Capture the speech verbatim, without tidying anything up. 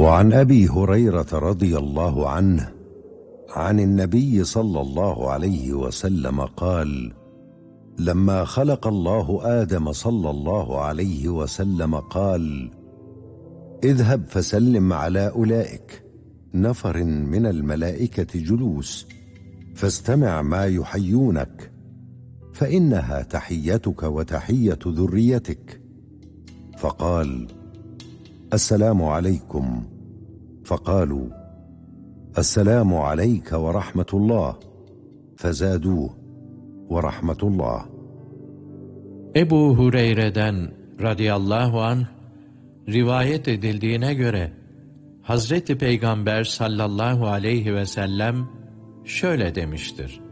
وعن أبي هريرة رضي الله عنه عن النبي صلى الله عليه وسلم قال: لما خلق الله آدم صلى الله عليه وسلم قال: اذهب فسلم على أولئك نفر من الملائكة جلوس، فاستمع ما يحيونك، فإنها تحيتك وتحية ذريتك. فقال: السلام عليكم. فقالوا: السلام عليك ورحمة الله. فزادوه: ورحمة الله. Ebu Hureyre'den radıyallahu anh rivayet edildiğine göre Hazreti Peygamber sallallahu aleyhi ve sellem şöyle demiştir: